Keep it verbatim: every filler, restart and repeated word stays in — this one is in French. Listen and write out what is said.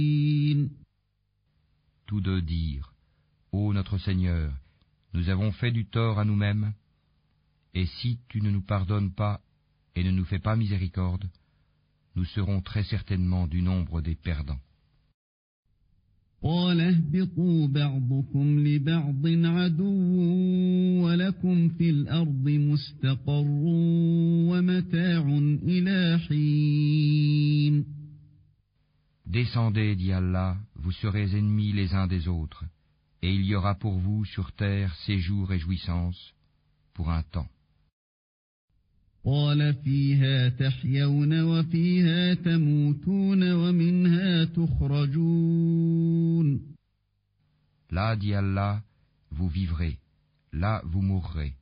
Tous deux dirent: Ô notre Seigneur, nous avons fait du tort à nous-mêmes, et si tu ne nous pardonnes pas et ne nous fais pas miséricorde, nous serons très certainement du nombre des perdants. قال اهبطوا بعضكم لبعض عدو ولكم في الأرض مستقر ومتاع إلى حين. Descendez, dit Allah, vous serez ennemis les uns des autres, et il y aura pour vous sur terre séjour et jouissance pour un temps. قال فيها تحيون وفيها تموتون ومنها تخرجون. Là, dit Allah, vous vivrez, là vous mourrez,